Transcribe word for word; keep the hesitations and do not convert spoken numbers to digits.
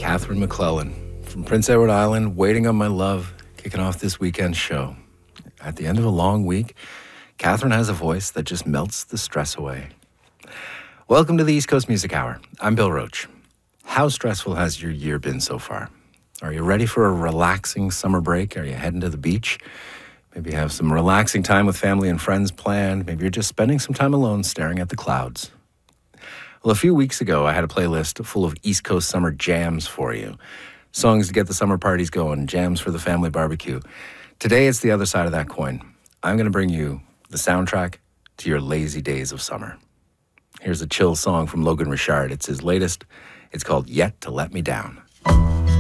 Catherine McClellan from Prince Edward Island, Waiting on My Love, kicking off this weekend's show. At the end of a long week, Catherine has a voice that just melts the stress away. Welcome to the East Coast Music Hour. I'm Bill Roach. How stressful has your year been so far? Are you ready for a relaxing summer break? Are you heading to the beach? Maybe you have some relaxing time with family and friends planned. Maybe you're just spending some time alone staring at the clouds. Well, a few weeks ago, I had a playlist full of East Coast summer jams for you. Songs to get the summer parties going, jams for the family barbecue. Today, it's the other side of that coin. I'm going to bring you the soundtrack to your lazy days of summer. Here's a chill song from Logan Richard. It's his latest. It's called Yet to Let Me Down.